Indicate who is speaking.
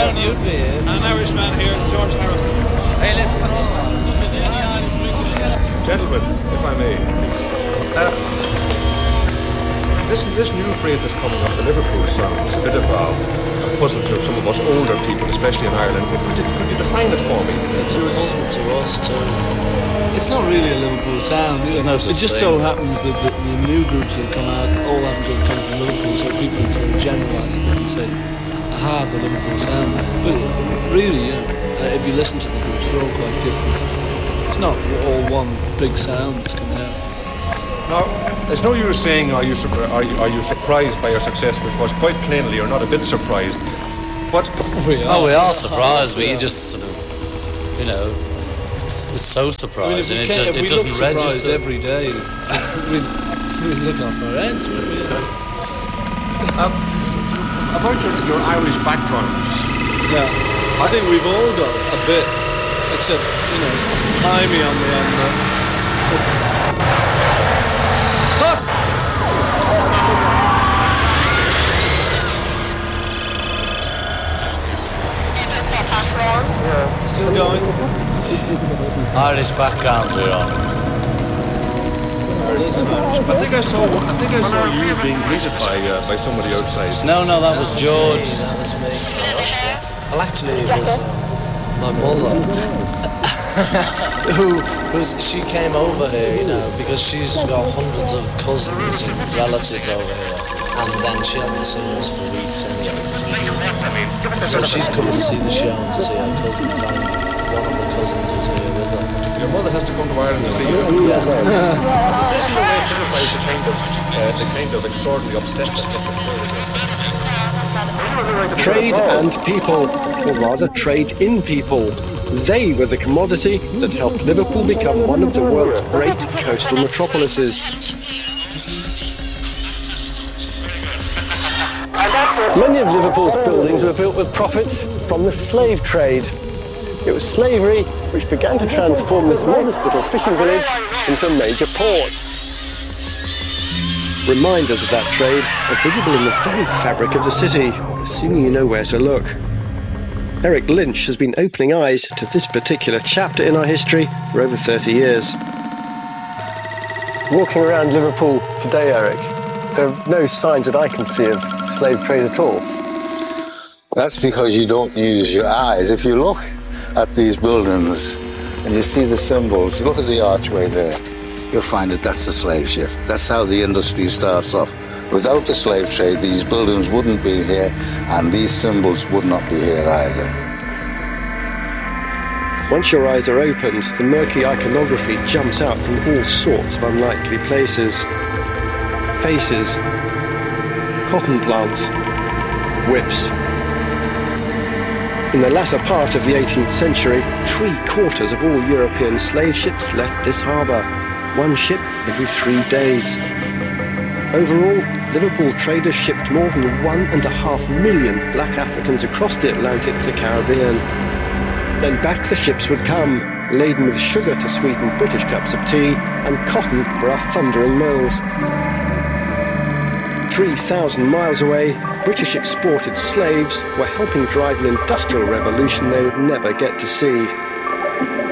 Speaker 1: you'd be here.
Speaker 2: An Irishman here, George Harrison.
Speaker 1: Hey, listen.
Speaker 3: Gentlemen, if I may, this new phrase that's coming up, the Liverpool sound, is a bit of a puzzle to some of us older people, especially in Ireland. Could you define it for me?
Speaker 4: It's a puzzle to us too. It's not really a Liverpool sound. It just so happens that the new groups that come out all happen to have come from Liverpool, so people would sort of generalise it and say, aha, the Liverpool sound. But really, if you listen to the groups, they're all quite different. It's not all one big sound that's coming out.
Speaker 3: Now, there's no use saying, are you surprised by your success, because quite plainly you're not a bit surprised. But
Speaker 4: We
Speaker 1: are surprised, but you just sort of, it's so surprising.
Speaker 4: I mean,
Speaker 1: it doesn't
Speaker 4: surprised
Speaker 1: register
Speaker 4: every day. we look off our heads.
Speaker 3: about your Irish background.
Speaker 4: Yeah, I think we've all got a bit, except, Jaime on the end there. Still going.
Speaker 1: Irish backgrounds we're on.
Speaker 4: There is an Irish
Speaker 3: I think I saw you being greeted by somebody outside.
Speaker 1: No, that was George.
Speaker 4: That was me. Well, actually, it was my mother. She came over here, because she's got hundreds of cousins and relatives over here, and then she hasn't seen us for weeks anyway. So she's come to see the show and to see her cousins, and one of the cousins was here with her.
Speaker 3: Your mother has to come to Ireland to see you?
Speaker 4: Yeah.
Speaker 3: This in a way typifies the kind of extraordinary upset that happened.
Speaker 5: Trade and people, or rather trade in people. They were the commodity that helped Liverpool become one of the world's great coastal metropolises. Many of Liverpool's buildings were built with profits from the slave trade. It was slavery which began to transform this modest little fishing village into a major port. Reminders of that trade are visible in the very fabric of the city, assuming you know where to look. Eric Lynch has been opening eyes to this particular chapter in our history for over 30 years. Walking around Liverpool today, Eric, there are no signs that I can see of slave trade at all.
Speaker 6: That's because you don't use your eyes. If you look at these buildings and you see the symbols, look at the archway there, you'll find that that's a slave ship. That's how the industry starts off. Without the slave trade, these buildings wouldn't be here, and these symbols would not be here either.
Speaker 5: Once your eyes are opened, the murky iconography jumps out from all sorts of unlikely places. Faces, cotton plants, whips. In the latter part of the 18th century, 3/4 of all European slave ships left this harbour. One ship every 3 days. Overall, Liverpool traders shipped more than 1.5 million black Africans across the Atlantic to the Caribbean. Then back the ships would come, laden with sugar to sweeten British cups of tea and cotton for our thundering mills. 3,000 miles away, British exported slaves were helping drive an industrial revolution they would never get to see.